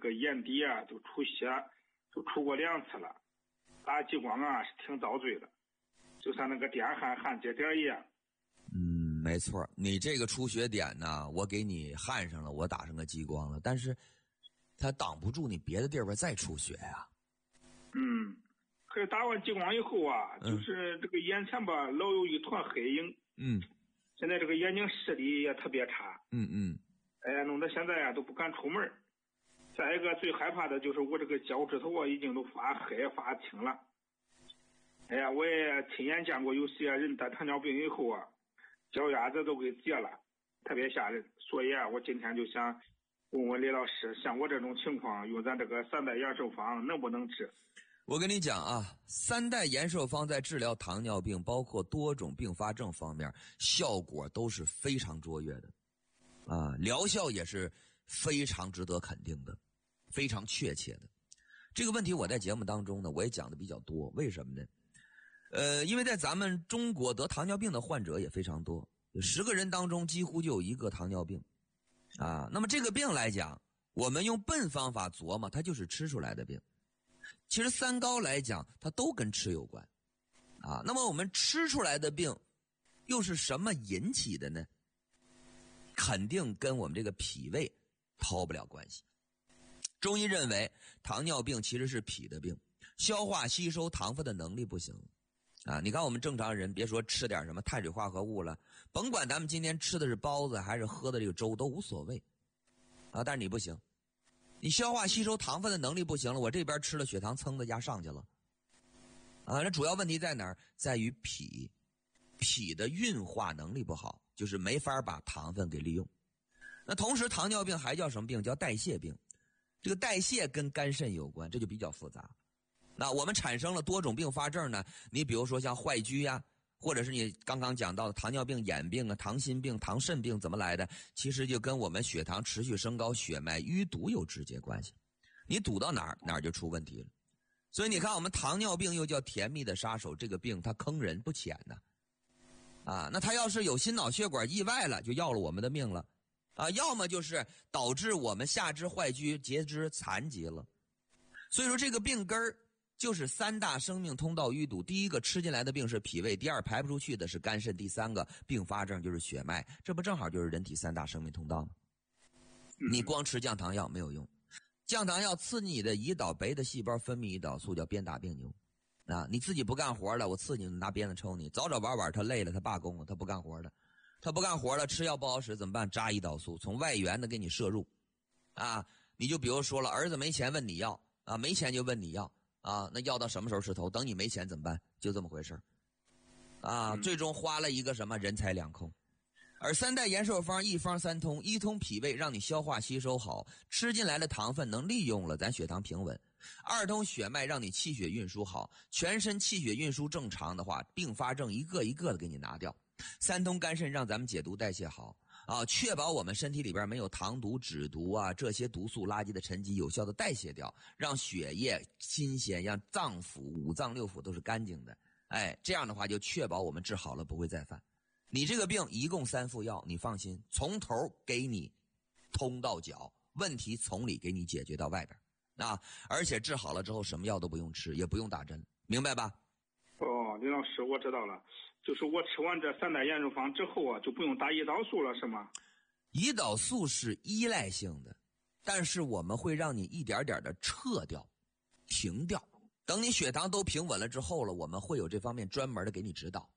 个眼底啊都出血，都出过2次了，打激光啊是挺遭罪的，就像那个电焊节点一样。 没错，你这个出血点呢，我给你焊上了，我打上个激光了，但是它挡不住你别的地方再出血呀。 可是打完激光以后啊，就是这个眼前吧老有一团黑影。现在这个眼睛视力也特别差。哎呀，弄得现在啊都不敢出门。再一个最害怕的就是我这个脚趾头啊已经都发黑发青了。哎呀，我也亲眼见过有些人得糖尿病以后啊，脚丫子都给截了，特别吓人。所以啊，我今天就想问问李老师，像我这种情况用咱这个3代延寿方能不能治？ 我跟你讲啊，3代延寿方在治疗糖尿病包括多种并发症方面效果都是非常卓越的疗效也是非常值得肯定的，非常确切的。这个问题我在节目当中呢我也讲的比较多，为什么呢？因为在咱们中国得糖尿病的患者也非常多，10个人当中几乎就有1个糖尿病那么这个病来讲，我们用笨方法琢磨，它就是吃出来的病。其实3高来讲它都跟吃有关那么我们吃出来的病又是什么引起的呢？肯定跟我们这个脾胃脱不了关系。中医认为糖尿病其实是脾的病，消化吸收糖分的能力不行你看我们正常人别说吃点什么碳水化合物了，甭管咱们今天吃的是包子还是喝的这个粥都无所谓但是你不行，你消化吸收糖分的能力不行了，我这边吃了血糖噌的压上去了那主要问题在哪儿？在于脾的运化能力不好，就是没法把糖分给利用。那同时糖尿病还叫什么病？叫代谢病。这个代谢跟肝肾有关，这就比较复杂。那我们产生了多种并发症呢，你比如说像坏疽或者是你刚刚讲到的糖尿病眼病糖心病糖肾病怎么来的，其实就跟我们血糖持续升高血脉淤堵有直接关系，你堵到哪儿就出问题了。所以你看我们糖尿病又叫甜蜜的杀手，这个病它坑人不浅呢那它要是有心脑血管意外了就要了我们的命了要么就是导致我们下肢坏疽截肢残疾了。所以说这个病根儿就是3大生命通道淤堵，第一个吃进来的病是脾胃，第二排不出去的是肝肾，第3个并发症就是血脉，这不正好就是人体3大生命通道吗？你光吃降糖药没有用，降糖药刺激你的胰岛酶的细胞分泌胰岛素叫鞭打病牛你自己不干活了，我刺激你拿鞭子抽你，早早晚晚他累了他罢工了，他不干活了，吃药不好使怎么办？扎胰岛素，从外源的给你摄入你就比如说了，儿子没钱问你要没钱就问你要那要到什么时候是头？等你没钱怎么办？就这么回事最终花了一个什么人财两空。而3代延寿方一方3通，一通脾胃让你消化吸收好，吃进来的糖分能利用了，咱血糖平稳；2通血脉让你气血运输好，全身气血运输正常的话，并发症一个一个的给你拿掉；3通肝肾让咱们解毒代谢好确保我们身体里边没有糖毒脂毒这些毒素垃圾的沉积有效的代谢掉，让血液新鲜，让脏腑5脏6腑都是干净的这样的话就确保我们治好了不会再犯。你这个病一共3副药，你放心，从头给你通到脚，问题从里给你解决到外边而且治好了之后什么药都不用吃，也不用打针，明白吧？ 林老师我知道了，就是我吃完这3代延寿方之后就不用打胰岛素了是吗？ 胰岛素是依赖性的，但是我们会让你一点点的撤掉停掉，等你血糖都平稳了之后了，我们会有这方面专门的给你指导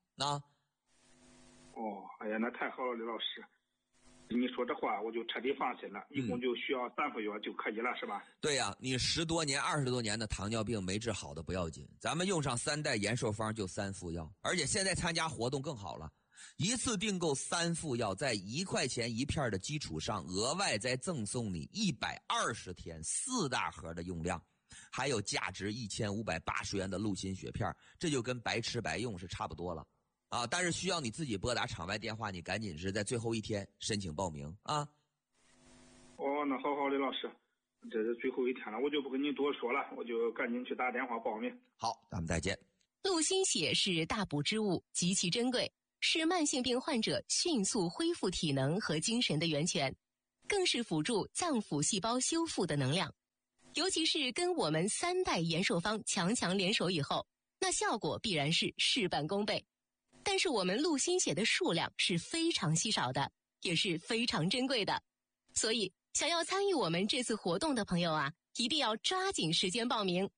哎呀，那太好了，李老师，你说这话我就彻底放心了，一共就需要3副药就可以了是吧？ 对呀你10多年20多年的糖尿病没治好的不要紧，咱们用上3代延寿方就3副药，而且现在参加活动更好了，一次订购3副药，在1块钱一片的基础上额外再赠送你120天4大盒的用量，还有价值1580元的鹿心血片，这就跟白吃白用是差不多了但是需要你自己拨打场外电话，你赶紧是在最后一天申请报名那好李老师，这是最后一天了，我就不跟你多说了，我就赶紧去打电话报名。 好，咱们再见。 鹿心血是大补之物，极其珍贵，是慢性病患者迅速恢复体能和精神的源泉，更是辅助脏腑细胞修复的能量。 尤其是跟我们3代延寿方强联手以后，那效果必然是事半功倍。但是我们录心血的数量是非常稀少的，也是非常珍贵的。所以想要参与我们这次活动的朋友啊，一定要抓紧时间报名。